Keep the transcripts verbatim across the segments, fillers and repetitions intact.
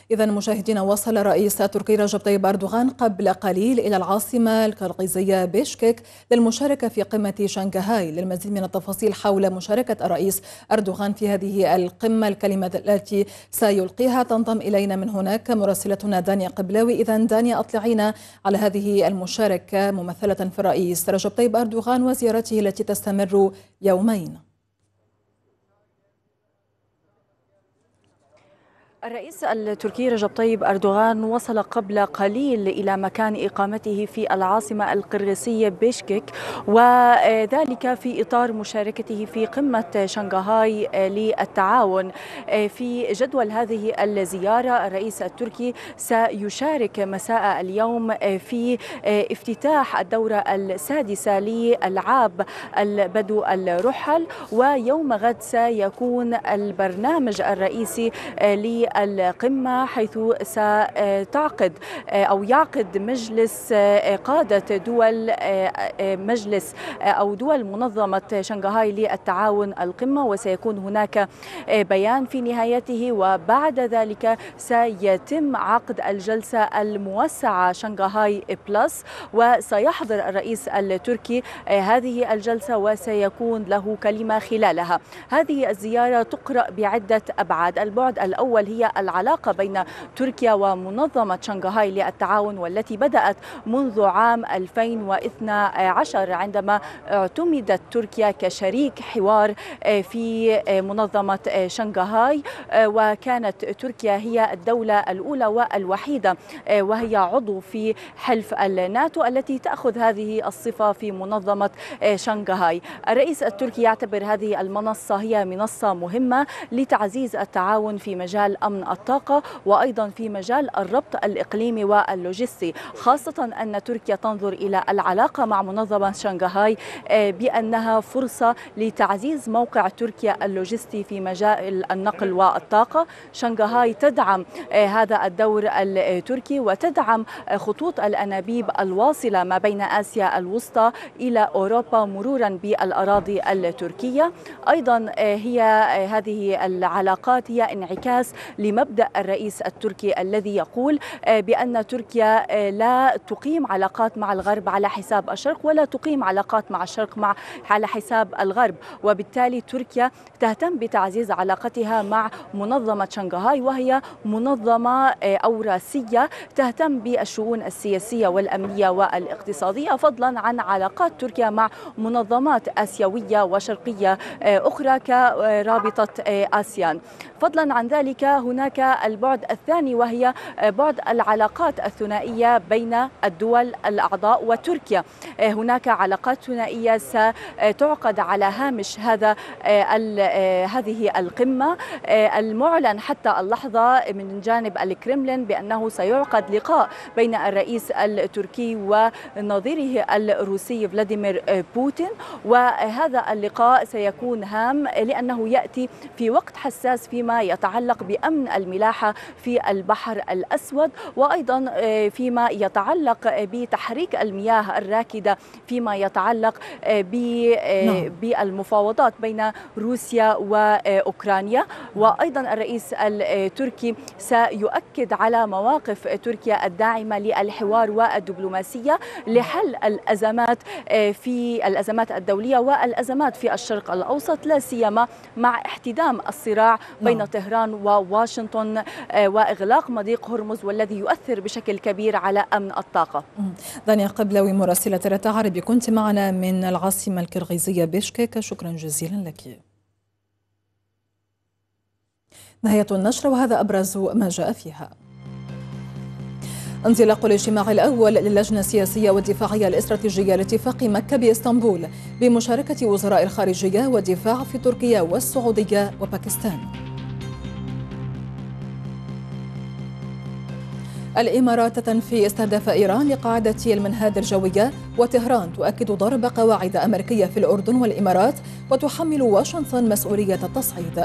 إذا مشاهدينا، وصل رئيس تركيا رجب طيب أردوغان قبل قليل إلى العاصمة القرغيزية بيشكك للمشاركة في قمة شنغهاي. للمزيد من التفاصيل حول مشاركة الرئيس أردوغان في هذه القمة، الكلمة التي سيلقيها، تنضم إلينا من هناك مراسلتنا دانيا قبلاوي. إذا دانيا، أطلعينا على هذه المشاركة ممثلة في الرئيس رجب طيب أردوغان وزيارته التي تستمر يومين. الرئيس التركي رجب طيب أردوغان وصل قبل قليل إلى مكان إقامته في العاصمة القرغيزية بيشكك، وذلك في إطار مشاركته في قمة شنغهاي للتعاون. في جدول هذه الزيارة الرئيس التركي سيشارك مساء اليوم في افتتاح الدورة السادسة لألعاب البدو الرحل، ويوم غد سيكون البرنامج الرئيسي ل القمة، حيث ستعقد أو يعقد مجلس قادة دول مجلس أو دول منظمة شنغهاي للتعاون القمة، وسيكون هناك بيان في نهايته. وبعد ذلك سيتم عقد الجلسة الموسعة شنغهاي بلس، وسيحضر الرئيس التركي هذه الجلسة وسيكون له كلمة خلالها. هذه الزيارة تقرأ بعدة أبعاد. البعد الأول هي العلاقة بين تركيا ومنظمة شنغهاي للتعاون، والتي بدأت منذ عام ألفين واثني عشر عندما اعتمدت تركيا كشريك حوار في منظمة شنغهاي، وكانت تركيا هي الدولة الأولى والوحيدة وهي عضو في حلف الناتو التي تأخذ هذه الصفة في منظمة شنغهاي. الرئيس التركي يعتبر هذه المنصة هي منصة مهمة لتعزيز التعاون في مجال أمن الطاقة، وأيضا في مجال الربط الإقليمي واللوجستي، خاصة أن تركيا تنظر إلى العلاقة مع منظمة شنغهاي بأنها فرصة لتعزيز موقع تركيا اللوجستي في مجال النقل والطاقة. شنغهاي تدعم هذا الدور التركي وتدعم خطوط الأنابيب الواصلة ما بين آسيا الوسطى إلى أوروبا مرورا بالأراضي التركية. أيضا هي هذه العلاقات هي انعكاس لمبدأ الرئيس التركي الذي يقول بأن تركيا لا تقيم علاقات مع الغرب على حساب الشرق، ولا تقيم علاقات مع الشرق مع على حساب الغرب، وبالتالي تركيا تهتم بتعزيز علاقتها مع منظمة شنغهاي، وهي منظمة أوراسية تهتم بالشؤون السياسية والأمنية والاقتصادية، فضلا عن علاقات تركيا مع منظمات آسيوية وشرقية أخرى كرابطة آسيان. فضلا عن ذلك هناك البعد الثاني، وهي بعد العلاقات الثنائية بين الدول الأعضاء وتركيا. هناك علاقات ثنائية ستعقد على هامش هذا هذه القمة. المعلن حتى اللحظة من جانب الكرملين بأنه سيعقد لقاء بين الرئيس التركي ونظيره الروسي فلاديمير بوتين، وهذا اللقاء سيكون هام لأنه يأتي في وقت حساس فيما يتعلق بأمن الملاحة في البحر الأسود، وأيضا فيما يتعلق بتحريك المياه الراكدة، فيما يتعلق بالمفاوضات بين روسيا وأوكرانيا. وأيضا الرئيس التركي سيؤكد على مواقف تركيا الداعمة للحوار والدبلوماسية لحل الأزمات في الأزمات الدولية والأزمات في الشرق الأوسط، لا سيما مع احتدام الصراع بين نعم. طهران وواشنطن وإغلاق مضيق هرمز، والذي يؤثر بشكل كبير على أمن الطاقة. دانيا قبلاوي مراسلة رتا عربي، كنت معنا من العاصمة القرغيزية بيشكك، شكرا جزيلا لك. نهاية النشرة، وهذا أبرز ما جاء فيها. انطلاق الاجتماع الأول للجنة السياسية والدفاعية الاستراتيجية لاتفاق مكة بإسطنبول بمشاركة وزراء الخارجية والدفاع في تركيا والسعودية وباكستان. الإمارات تنفي استهداف إيران لقاعدة المنهاد الجوية، وطهران تؤكد ضرب قواعد أمريكية في الأردن والإمارات، وتحمل واشنطن مسؤولية التصعيد.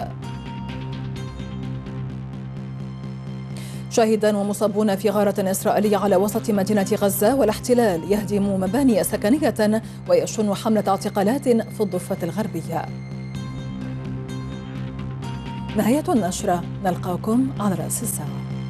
شاهدان ومصابون في غارة إسرائيلية على وسط مدينة غزة، والاحتلال يهدم مباني سكنية ويشن حملة اعتقالات في الضفة الغربية. نهاية النشرة، نلقاكم على رأس الساعة.